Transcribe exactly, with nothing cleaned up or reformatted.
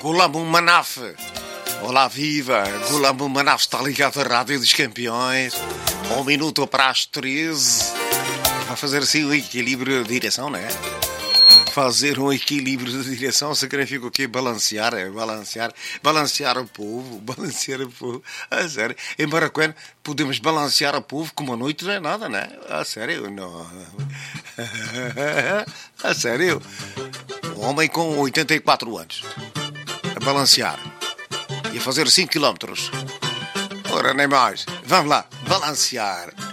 Gulam Manaf. Olá, viva! Gulam Manaf está ligado à Rádio dos Campeões. Um minuto para as treze. Vai fazer assim o equilíbrio de direção, não é? Fazer um equilíbrio de direção significa o quê? Balancear, é balancear, balancear o povo, balancear o povo. A sério, em Maracanã podemos balancear o povo como a noite não é nada, né? A sério, não. A sério. Um homem com oitenta e quatro anos a balancear e a fazer cinco quilómetros. Ora, nem mais. Vamos lá, balancear.